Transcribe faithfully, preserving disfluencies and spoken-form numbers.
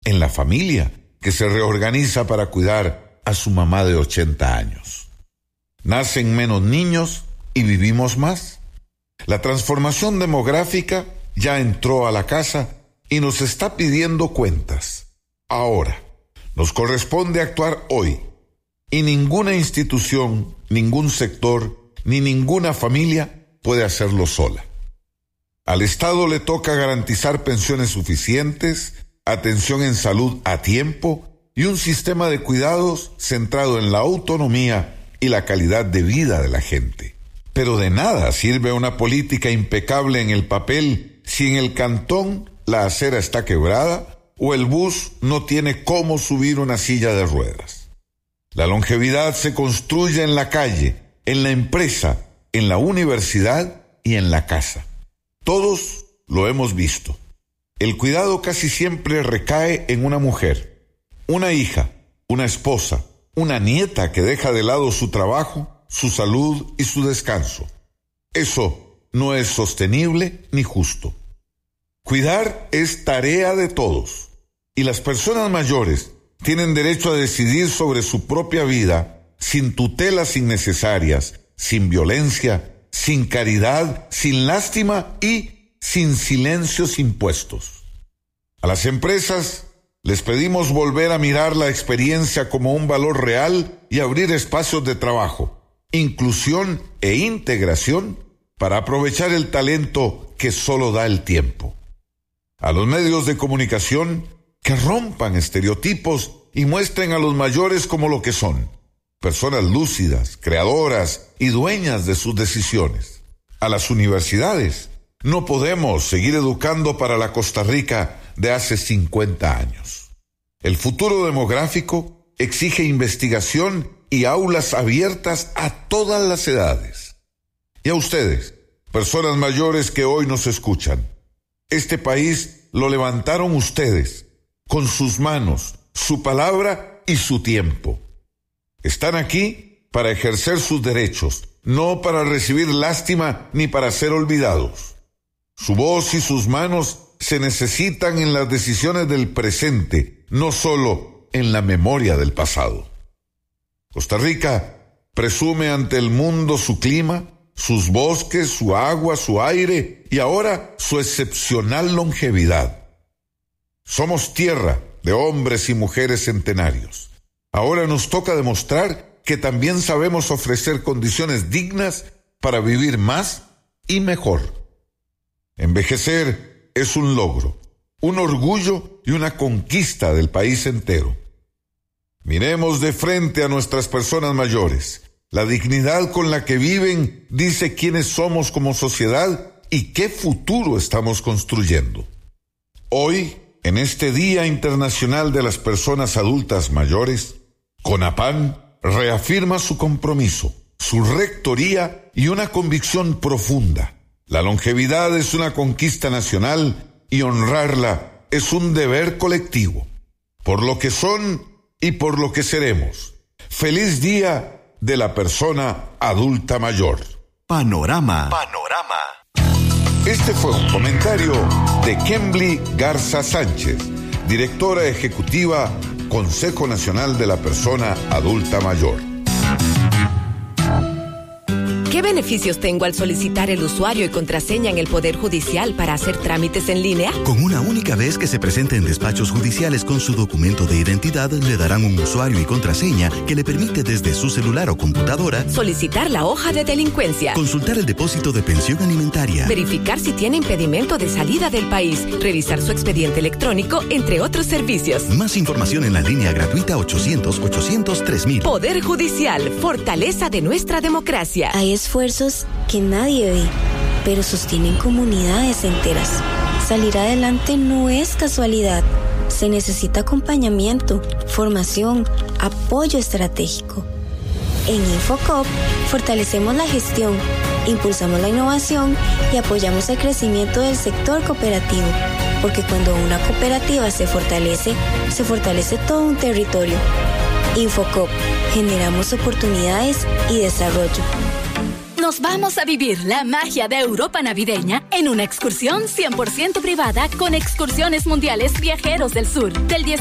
en la familia que se reorganiza para cuidar a su mamá de ochenta años. Nacen menos niños y vivimos más. La transformación demográfica ya entró a la casa y nos está pidiendo cuentas. Ahora, nos corresponde actuar hoy, y ninguna institución, ningún sector, ni ninguna familia puede hacerlo sola. Al Estado le toca garantizar pensiones suficientes, atención en salud a tiempo y un sistema de cuidados centrado en la autonomía y la calidad de vida de la gente. Pero de nada sirve una política impecable en el papel si en el cantón la acera está quebrada o el bus no tiene cómo subir una silla de ruedas. La longevidad se construye en la calle, en la empresa, en la universidad y en la casa. Todos lo hemos visto. El cuidado casi siempre recae en una mujer, una hija, una esposa, una nieta que deja de lado su trabajo, su salud y su descanso. Eso no es sostenible ni justo. Cuidar es tarea de todos, y las personas mayores tienen derecho a decidir sobre su propia vida sin tutelas innecesarias, sin violencia, sin caridad, sin lástima y sin silencios impuestos. A las empresas les pedimos volver a mirar la experiencia como un valor real y abrir espacios de trabajo, inclusión e integración para aprovechar el talento que solo da el tiempo. A los medios de comunicación que rompan estereotipos y muestren a los mayores como lo que son, personas lúcidas, creadoras y dueñas de sus decisiones. A las universidades, no podemos seguir educando para la Costa Rica de hace cincuenta años. El futuro demográfico exige investigación y aulas abiertas a todas las edades. Y a ustedes, personas mayores que hoy nos escuchan, este país lo levantaron ustedes, con sus manos, su palabra y su tiempo. Están aquí para ejercer sus derechos, no para recibir lástima ni para ser olvidados. Su voz y sus manos se necesitan en las decisiones del presente, no solo en la memoria del pasado. Costa Rica presume ante el mundo su clima, sus bosques, su agua, su aire y ahora su excepcional longevidad. Somos tierra de hombres y mujeres centenarios. Ahora nos toca demostrar que también sabemos ofrecer condiciones dignas para vivir más y mejor. Envejecer es un logro, un orgullo y una conquista del país entero. Miremos de frente a nuestras personas mayores. La dignidad con la que viven dice quiénes somos como sociedad y qué futuro estamos construyendo. Hoy, en este Día Internacional de las Personas Adultas Mayores, CONAPAN reafirma su compromiso, su rectoría y una convicción profunda. La longevidad es una conquista nacional y honrarla es un deber colectivo. Por lo que son y por lo que seremos. Feliz Día de la Persona Adulta Mayor. Panorama. Panorama. Este fue un comentario de Kembly Garza Sánchez, directora ejecutiva, Consejo Nacional de la Persona Adulta Mayor. ¿Qué beneficios tengo al solicitar el usuario y contraseña en el Poder Judicial para hacer trámites en línea? Con una única vez que se presente en despachos judiciales con su documento de identidad, le darán un usuario y contraseña que le permite desde su celular o computadora solicitar la hoja de delincuencia, consultar el depósito de pensión alimentaria, verificar si tiene impedimento de salida del país, revisar su expediente electrónico, entre otros servicios. Más información en la línea gratuita ochocientos, ochocientos, tres mil. Poder Judicial, fortaleza de nuestra democracia. Hay esfuerzos que nadie ve, pero sostienen comunidades enteras. Salir adelante no es casualidad. Se necesita acompañamiento, formación, apoyo estratégico. En Infocop fortalecemos la gestión, impulsamos la innovación y apoyamos el crecimiento del sector cooperativo, porque cuando una cooperativa se fortalece, se fortalece todo un territorio. Infocop, generamos oportunidades y desarrollo. Nos vamos a vivir la magia de Europa navideña en una excursión cien por ciento privada con Excursiones Mundiales Viajeros del Sur. Del